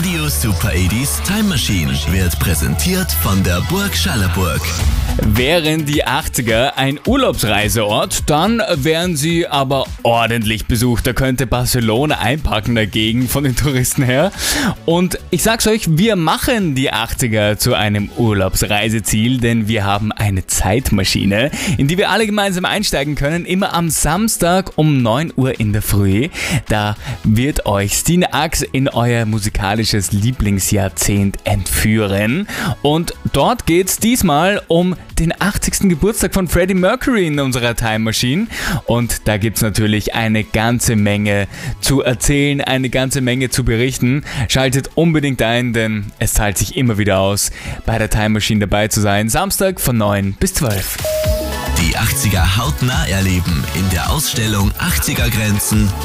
Radio Super 80s Time Machine wird präsentiert von der Burg Schallerburg. Wären die 80er ein Urlaubsreiseort, dann wären sie aber ordentlich besucht. Da könnte Barcelona einpacken dagegen von den Touristen her. Und ich sag's euch, wir machen die 80er zu einem Urlaubsreiseziel, denn wir haben eine Zeitmaschine, in die wir alle gemeinsam einsteigen können, immer am Samstag um 9 Uhr in der Früh. Da wird euch Stine Ax in euer musikalisches Lieblingsjahrzehnt entführen. Und dort geht's diesmal um den 80. Geburtstag von Freddie Mercury in unserer Time Machine. Und da gibt's natürlich eine ganze Menge zu erzählen, eine ganze Menge zu berichten. Schaltet unbedingt ein, denn es zahlt sich immer wieder aus, bei der Time Machine dabei zu sein. Samstag von 9 bis 12. Die 80er hautnah erleben in der Ausstellung 80er Grenzen